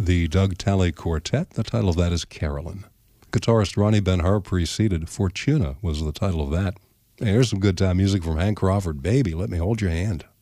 the Doug Talley Quartet. The title of that is Carolyn. Guitarist Ronnie Ben-Hur preceded. Fortuna was the title of that. Hey, here's some good time music from Hank Crawford. Baby, let me hold your hand.